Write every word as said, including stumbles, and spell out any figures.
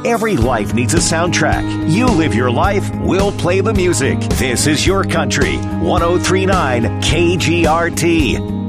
Every life needs a soundtrack. You live your life, we'll play the music. This is your country. ten thirty-nine K G R T.